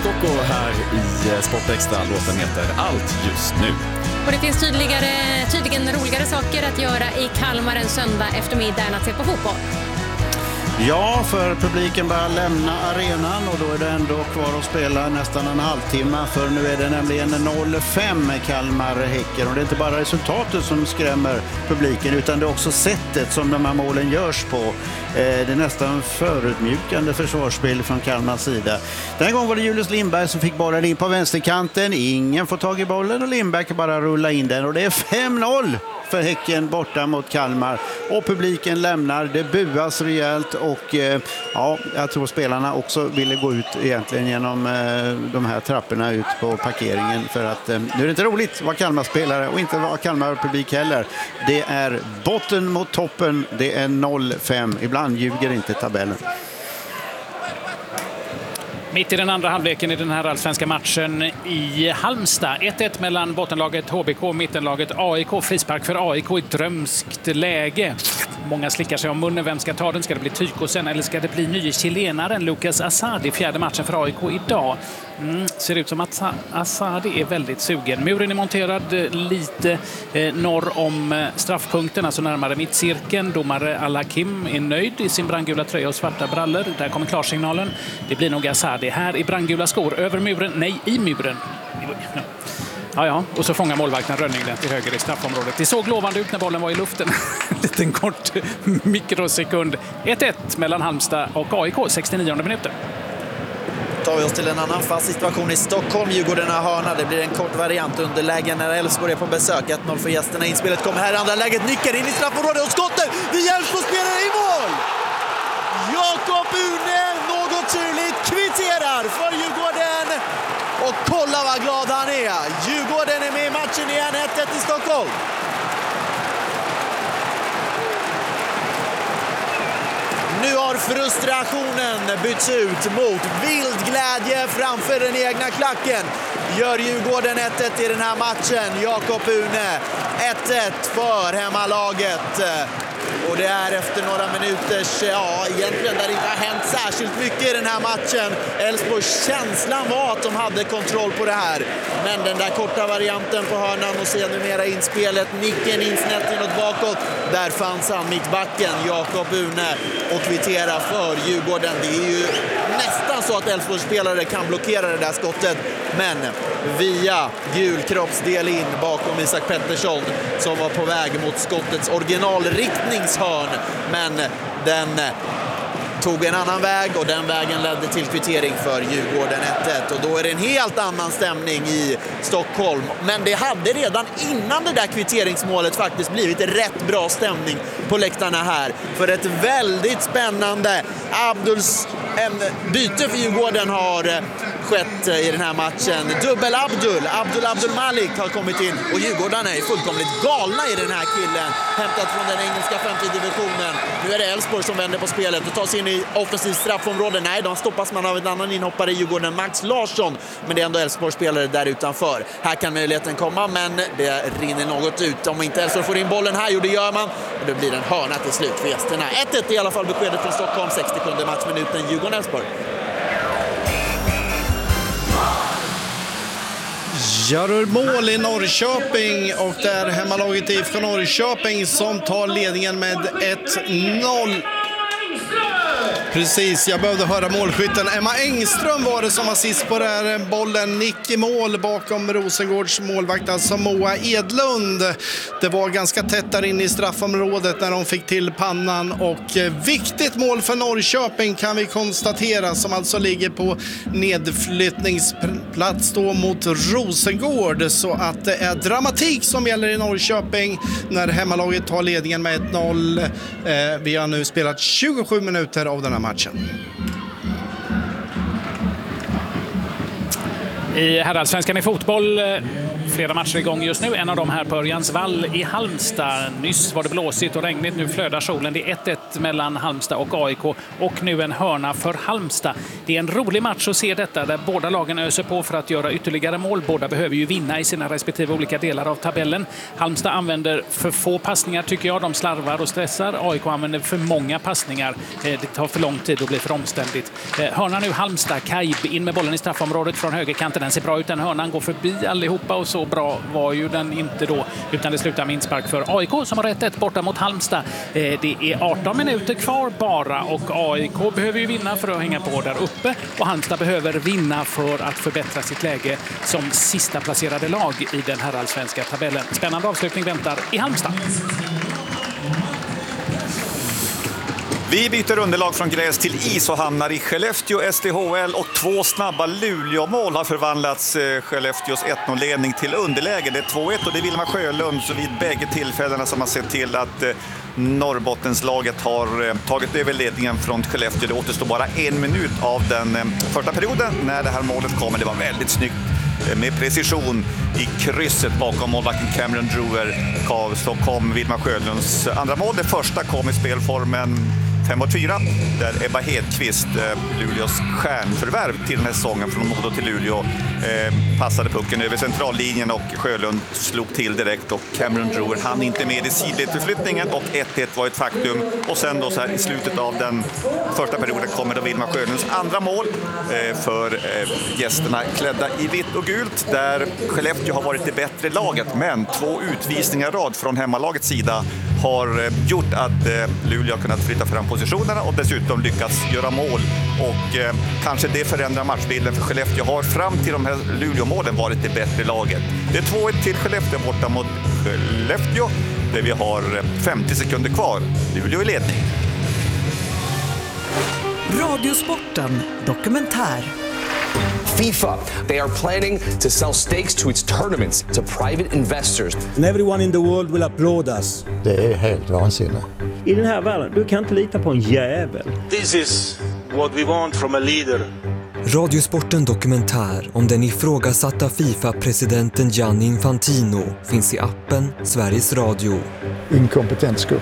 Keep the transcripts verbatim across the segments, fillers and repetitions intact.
Stocko här i Sportextra. Låten heter Allt just nu. Och det finns tydligare, tydligen roligare saker att göra i Kalmar en söndag eftermiddag än att se på fotboll. Ja, för publiken börjar lämna arenan och då är det ändå kvar att spela nästan en halvtimme. För nu är det nämligen noll fem Kalmar-Häcken och det är inte bara resultatet som skrämmer publiken utan det är också sättet som de här målen görs på. Det är nästan förutmjukande försvarsspel från Kalmars sida. Den här gången var det Julius Lindberg som fick bollen in på vänsterkanten. Ingen får tag i bollen och Lindberg kan bara rulla in den och det är fem noll för Häcken borta mot Kalmar. Och publiken lämnar, det buas rejält och eh, ja, jag tror spelarna också ville gå ut egentligen genom eh, de här trapporna ut på parkeringen för att eh, nu är det inte roligt att vara Kalmar-spelare och inte vara Kalmar-publik heller. Det är botten mot toppen, det är noll fem. Ibland ljuger inte tabellen. Mitt i den andra halvleken i den här allsvenska matchen i Halmstad. ett ett mellan bottenlaget H B K och mittenlaget A I K. Frispark för A I K i drömskt läge. Många slickar sig om munnen. Vem ska ta den? Ska det bli Tykosen eller ska det bli nye chilenaren Lucas Asadi? Fjärde matchen för A I K idag. Mm, ser ut som att Asadi är väldigt sugen. Muren är monterad lite eh, norr om eh, straffpunkten, alltså närmare mittcirkeln. Domare Al-Hakim är nöjd i sin brandgula tröja och svarta brallor. Där kommer klarsignalen. Det blir nog Asadi här i brandgula skor. Över muren, nej i muren. Ja, ja. Och så fångar målvakten Rönning den till höger i straffområdet. Det såg lovande ut när bollen var i luften. En liten kort mikrosekund. ett ett mellan Halmstad och A I K, sextionionde minuten. Tar vi oss till en annan fast situation i Stockholm. Djurgården har hörna. Det blir en kort variant under lägen när Elfsborg är på besök. ett noll för gästerna. Inspelet kommer här. Andra läget nickar in i straffområdet och skottet. Vi Elfsborg spelar i mål! Jakob Une, något syrligt, kvitterar för Djurgården. Och kolla vad glad han är. Djurgården är med i matchen igen. ett ett i Stockholm. Nu har frustrationen bytts ut mot vild glädje framför den egna klacken. Gör Djurgården ett ett i den här matchen. Jakob Une, ett ett för hemmalaget. Och det är efter några minuters, ja egentligen där det inte har hänt särskilt mycket i den här matchen. Elfsborgs känslan var att de hade kontroll på det här. Men den där korta varianten på hörnan och sedermera inspelet, nicken insnett inåt bakåt. Där fanns han, mittbacken, Jakob Une, och kvittera för Djurgården. Det är ju nästan så att Elfsborgs spelare kan blockera det där skottet. Men via gul kroppsdel in bakom Isak Pettersson som var på väg mot skottets originalriktningshörn. Men den tog en annan väg och den vägen ledde till kvittering för Djurgården ett ett. Och då är det en helt annan stämning i Stockholm. Men det hade redan innan det där kvitteringsmålet faktiskt blivit rätt bra stämning på läktarna här. För ett väldigt spännande Abduls en byte för Djurgården har skett i den här matchen. Dubbel Abdul, Abdul Abdul Malik har kommit in och Djurgården är fullkomligt galna i den här killen. Hämtat från den engelska femte divisionen. Nu är det Elfsborg som vänder på spelet och tar sig in i offensivt straffområde. Nej, de stoppas man av en annan inhoppare i Djurgården, Max Larsson. Men det är ändå Elfsborg spelare där utanför. Här kan möjligheten komma, men det rinner något ut. Om inte Elfsborg får in bollen här, jo det gör man. Och det blir en hörna till slut för gästerna. ett ett i alla fall beskedet från Stockholm, sextiosjunde matchminuten, Djurgården-Elfsborg. Gör mål i Norrköping och det är hemmalaget I F K Norrköping som tar ledningen med ett noll. Precis, jag behövde höra målskytten. Emma Engström var det som var sist på den här bollen. Nick i mål bakom Rosengårds målvakt, alltså Moa Edlund. Det var ganska tätt där inne i straffområdet när de fick till pannan. Och viktigt mål för Norrköping kan vi konstatera, som alltså ligger på nedflyttningsplats då mot Rosengård. Så att det är dramatik som gäller i Norrköping när hemmalaget tar ledningen med ett noll. Eh, vi har nu spelat tjugosju minuter av den här matchen. I herrallsvenskan i fotboll Flera matcher igång just nu. En av dem här på Örjansvall i Halmstad. Nyss var det blåsigt och regnigt. Nu flödar solen. Det är ett ett mellan Halmstad och A I K. Och nu en hörna för Halmstad. Det är en rolig match att se detta där båda lagen öser på för att göra ytterligare mål. Båda behöver ju vinna i sina respektive olika delar av tabellen. Halmstad använder för få passningar tycker jag. De slarvar och stressar. A I K använder för många passningar. Det tar för lång tid och blir för omständigt. Hörna nu Halmstad. Kaib in med bollen i straffområdet från högerkanten. Den ser bra ut. Den hörnan går förbi allihopa och så bra var ju den inte då. Utan det slutar med inspark för A I K som har rätt ett borta mot Halmstad. Det är arton minuter kvar bara och A I K behöver ju vinna för att hänga på där uppe. Och Halmstad behöver vinna för att förbättra sitt läge som sista placerade lag i den här allsvenska tabellen. Spännande avslutning väntar i Halmstad. Vi byter underlag från gräs till is och hamnar i Skellefteå S D H L och två snabba Luleå-mål har förvandlats Skellefteås ett noll-ledning till underläge. Det är två ett och det är Vilma Sjölund så vid bägge tillfällena som har sett till att Norrbottenslaget har tagit över ledningen från Skellefteå. Det återstår bara en minut av den första perioden när det här målet kommer. Det var väldigt snyggt med precision i krysset bakom målvakten Cameron Drewer. Så kom Vilma Sjölunds andra mål. Det första kom i spelformen fem mot fyra där Ebba Hedqvist, Luleås stjärnförvärv till den här säsongen från Modo till Luleå, eh, passade pucken över centrallinjen och Sjölund slog till direkt och Cameron Drewer hann inte med i sidledsförflyttningen och ett ett var ett faktum. Och sen då så här i slutet av den första perioden kommer då Vilma Sjölunds andra mål eh, för eh, gästerna klädda i vitt och gult där Skellefteå har varit det bättre laget, men två utvisningar rad från hemmalagets sida har eh, gjort att eh, Luleå har kunnat flytta fram positionerna och dessutom lyckats göra mål och eh, kanske det förändrar matchbilden för Skellefteå har fram till de här Luleå-målen varit det bättre laget. Det är två ett till Skellefteå borta mot Skellefteå där vi har femtio sekunder kvar. Luleå i ledning. Radiosporten dokumentär. FIFA, they are planning to sell stakes to its tournaments to private investors. And everyone in the world will applaud us. Det är helt vansinnigt. I den här världen, du kan inte lita på en jävel. This is what we want from a leader. Radiosporten dokumentär om den ifrågasatta FIFA-presidenten Gianni Infantino finns i appen Sveriges Radio. Inkompetent skurk.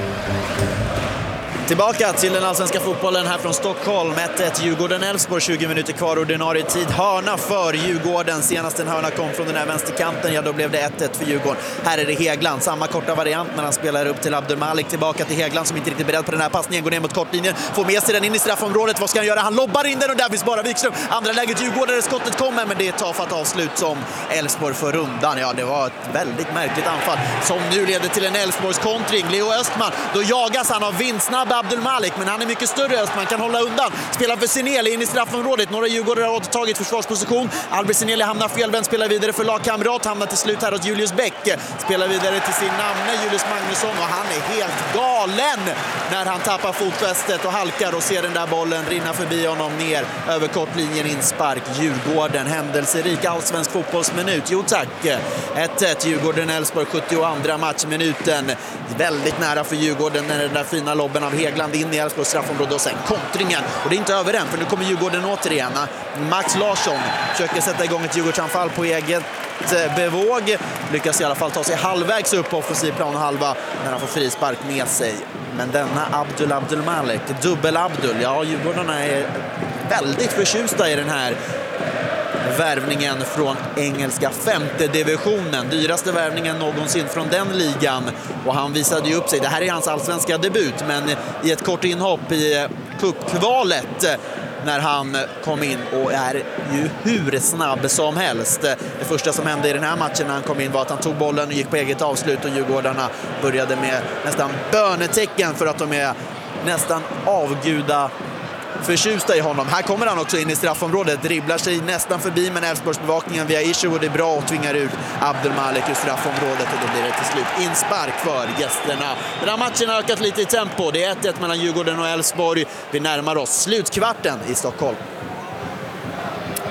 Tillbaka till den allsvenska fotbollen här från Stockholm. ett ett Djurgården-Elfsborg, tjugo minuter kvar ordinarie tid. Hörna för Djurgården. Senast en hörna kom från den här vänsterkanten, ja då blev det ett ett för Djurgården. Här är det Hegland, samma korta variant men han spelar upp till Abdelmalik. Tillbaka till Hegland som inte riktigt är beredd på den här passningen. Går ner mot kortlinjen, får med sig den in i straffområdet. Vad ska han göra? Han lobbar in den och där finns bara Wikström. Andra läget Djurgården, skottet kommer men det är ett tafatt avslut som Elfsborg för rundan. Ja, det var ett väldigt märkligt anfall som nu leder till en Elfsborgs kontring. Leo Östman, då jagas han av vindsnabb Abdelmalik, men han är mycket större. Östman kan hålla undan. Spelar för Sineli in i straffområdet. Några Djurgårdare har återtagit försvarsposition. Albert Sineli hamnar felvänd, spelar vidare för lagkamrat. Hamnar till slut här åt Julius Bäck. Spelar vidare till sin namne Julius Magnusson och han är helt galen när han tappar fotfästet och halkar och ser den där bollen rinna förbi honom ner över kortlinjen. Inspark Djurgården. Händelserik allsvensk fotbollsminut. Jo tack. ett ett Djurgården-Elfsborg, sjuttioandra matchminuten. Väldigt nära för Djurgården när den där fina lobben av Hegland in i Elfsborgs straffområde och sen kontringen. Och det är inte över än för nu kommer Djurgården återigen. Max Larsson försöker sätta igång ett Djurgårdsanfall på eget bevåg. Lyckas i alla fall ta sig halvvägs upp på offensiv plan halva när han får frispark med sig. Men denna Abdul Abdelmalik, dubbel Abdul, ja Djurgårdarna är väldigt förtjusta i den här värvningen från engelska femte divisionen. Dyraste värvningen någonsin från den ligan. Och han visade ju upp sig. Det här är hans allsvenska debut. Men i ett kort inhopp i cupkvalet när han kom in och är ju hur snabb som helst. Det första som hände i den här matchen när han kom in var att han tog bollen och gick på eget avslut och Djurgårdarna började med nästan bönetecken för att de är nästan avguda förtjusta i honom. Här kommer han också in i straffområdet, dribblar sig nästan förbi men Elfsborgsbevakningen via Isherwood är bra och tvingar ut Abdelmalik ur straffområdet och då blir det till slut inspark för gästerna. Den här matchen har ökat lite i tempo. Det är ett ett mellan Djurgården och Elfsborg. Vi närmar oss slutkvarten i Stockholm.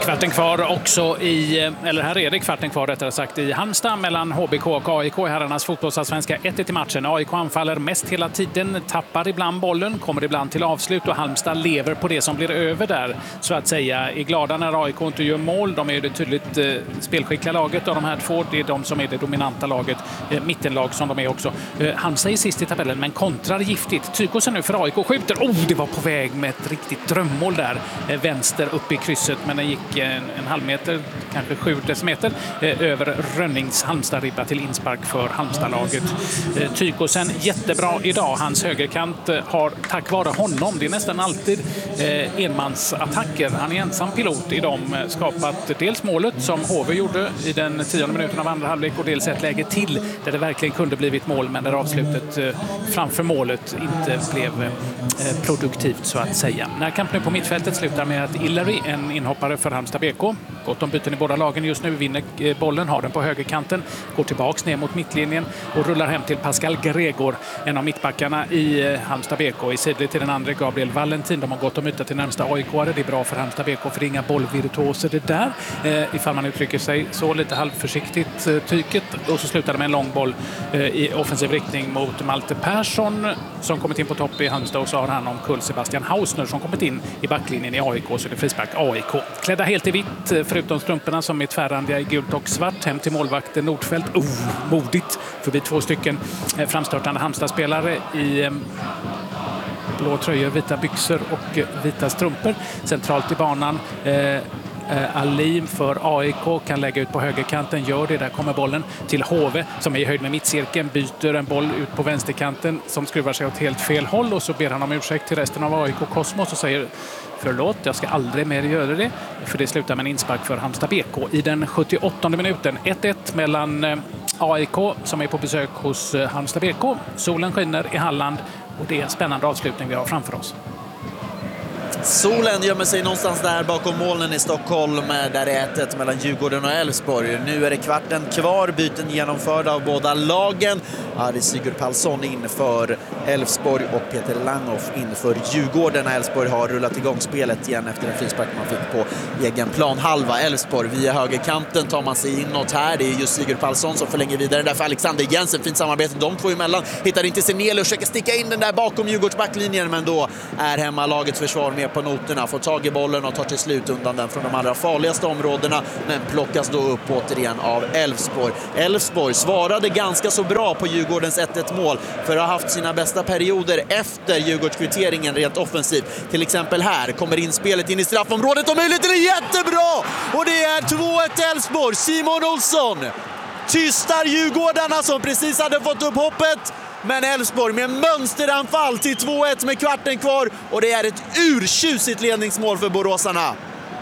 Kvarten kvar också i, eller här är det kvarten kvar rättare sagt, i Halmstad mellan H B K och A I K i herrarnas fotbollsallsvenska. ett ett i matchen. A I K anfaller mest hela tiden, tappar ibland bollen, kommer ibland till avslut och Halmstad lever på det som blir över där, så att säga. Är glada när A I K inte gör mål. De är ju det tydligt eh, spelskickliga laget av de här två. Det är de som är det dominanta laget, eh, mittenlag som de är också. Eh, Halmstad är sist i tabellen men kontrar giftigt. Tykosen nu för A I K skjuter. Oh, det var på väg med ett riktigt drömmål där. Eh, vänster upp i krysset, men den gick en, en halv meter, kanske sju decimeter eh, över Rönnings Halmstad-ribba till inspark för Halmstad-laget. Eh, Tykosen jättebra idag. Hans högerkant eh, har tack vare honom, det är nästan alltid eh, enmansattacker. Han är ensam pilot i dem, eh, skapat dels målet som H V gjorde i den tionde minuten av andra halvlek och dels ett läge till där det verkligen kunde blivit mål, men där avslutet eh, framför målet inte blev eh, produktivt så att säga. Närkamp nu på mittfältet slutar med att Hillary, en inhoppare för Halmstad B K, gott om byten i båda lagen just nu, vinner bollen, har den på högerkanten, går tillbaks ner mot mittlinjen och rullar hem till Pascal Gregor, en av mittbackarna i Halmstad B K. I sidled till den andra Gabriel Valentin. De har gått om yta till närmsta A I K-are. Det är bra för Halmstad B K, för det är inga bollvirtuoser det där, eh, ifall man uttrycker sig så, lite halvförsiktigt eh, tyket. Och så slutar det med en lång boll eh, i offensiv riktning mot Malte Persson som kommit in på topp i Halmstad, och så har han omkull Sebastian Hausner som kommit in i backlinjen i A I K, så det är frispark A I K. Klädda helt i vitt, förutom strumporna som är tvärrandiga i gult och svart, hem till målvakten Nordfeldt. Oh, modigt förbi två stycken framstörtande Halmstad-spelare i blå tröjor, vita byxor och vita strumpor. Centralt i banan eh, Alim för A I K kan lägga ut på högerkanten, gör det, där kommer bollen till H V som är i höjd med mittcirkeln, byter en boll ut på vänsterkanten som skruvar sig åt helt fel håll, och så ber han om ursäkt till resten av A I K Kosmos och säger förlåt, jag ska aldrig mer göra det, för det slutar med en inspark för Halmstad B K i den sjuttioåttonde minuten. ett ett mellan A I K som är på besök hos Halmstad B K. Solen skiner i Halland och det är en spännande avslutning vi har framför oss. Solen gömmer sig någonstans där bakom molnen i Stockholm, där det är ett ett mellan Djurgården och Elfsborg. Nu är det kvarten kvar, byten genomförda av båda lagen. Ja, det är Sigurd Palsson in för Elfsborg och Peter Langhoff in för Djurgården. Elfsborg har rullat igång spelet igen efter en frispark man fick på egen plan halva. Elfsborg via högerkanten tar man sig inåt här. Det är just Sigurd Palsson som förlänger vidare där för Alexander Jensen. Fint samarbete de två emellan. Hittar inte Senel och försöker sticka in den där bakom Djurgårds backlinjen, men då är hemmalagets försvar med på noterna, får tag i bollen och tar till slut undan den från de allra farligaste områdena, men plockas då upp återigen av Elfsborg. Elfsborg svarade ganska så bra på Djurgårdens ett ett mål, för att ha haft sina bästa perioder efter Djurgårdskvitteringen rent offensivt. Till exempel här kommer inspelet in i straffområdet och möjligt är det jättebra! Och det är två ett Elfsborg. Simon Olsson tystar Djurgårdarna som precis hade fått upp hoppet. Men Elfsborg med mönsteranfall till två ett med kvarten kvar, och det är ett urtjusigt ledningsmål för boråsarna.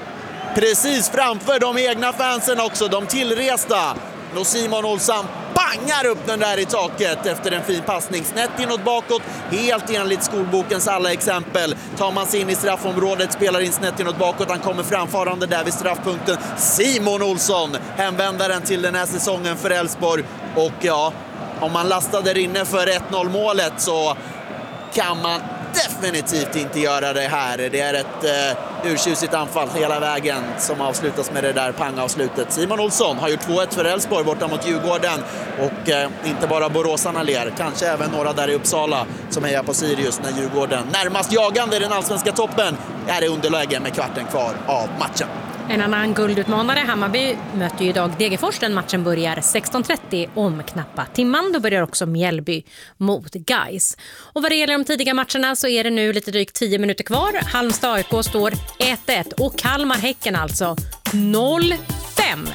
Precis framför de egna fansen också, de tillresta. Och Simon Olsson bangar upp den där i taket efter en fin passning. Snett inåt bakåt, helt enligt skolbokens alla exempel. Tar man sig in i straffområdet, spelar in snett inåt bakåt. Han kommer framfarande där vid straffpunkten. Simon Olsson, hemvändaren till den här säsongen för Elfsborg. Och ja, om man lastar där inne för ett noll målet så kan man definitivt inte göra det här. Det är ett eh, urtjusigt anfall hela vägen som avslutas med det där pangavslutet. Simon Olsson har gjort två ett för Elfsborg borta mot Djurgården, och eh, inte bara boråsarna ler, kanske även några där i Uppsala som hejar på Sirius när Djurgården närmast jagande i den allsvenska toppen är i underläge med kvarten kvar av matchen. En annan guldutmanare, Hammarby, möter ju idag Degerfors. Den matchen börjar sexton trettio om knappa timman. Då börjar också Mjällby mot Gais. Och vad det gäller de tidiga matcherna så är det nu lite drygt tio minuter kvar. Halmstad A I K står ett ett och Kalmar Häcken alltså noll